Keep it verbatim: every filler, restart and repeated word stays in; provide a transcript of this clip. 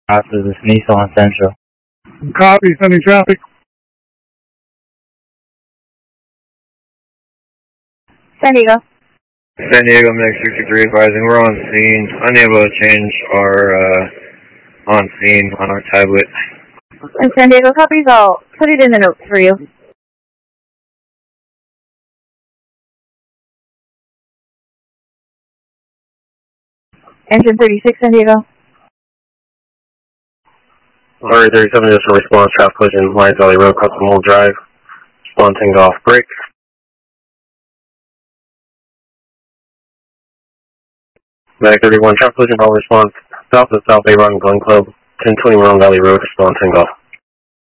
This is Nissan Central. Copy, sending traffic. San Diego. San Diego, M X sixty-three advising. We're on scene. Unable to change our uh, on scene on our tablet. And San Diego copies, I'll put it in the notes for you. Engine thirty-six, San Diego. Alright, thirty-seven, just a response, traffic collision, Lions Valley Road, Custom Hole Drive. Responding off break. Mag thirty-one, traffic collision, power response, south of South Bay Rotten Glen Club, ten twenty Morone Valley Road, responding off.